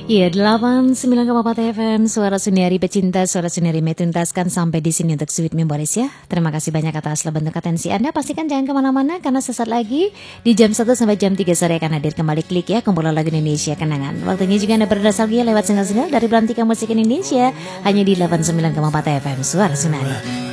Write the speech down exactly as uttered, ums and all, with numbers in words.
Iya, delapan puluh sembilan koma empat F M, Suara Sundari Pecinta, Suara Sundari metuntaskan sampai di sini untuk Sweet Memories ya. Terima kasih banyak atas bentuk atensi Anda. Pastikan jangan kemana-mana karena sesaat lagi di jam satu sampai jam tiga sore akan hadir kembali Klik ya, kumpulan lagu Indonesia Kenangan. Waktunya juga Anda bernostalgia lewat single-single dari Belantika Musik Indonesia hanya di delapan puluh sembilan koma empat F M, Suara Sundari.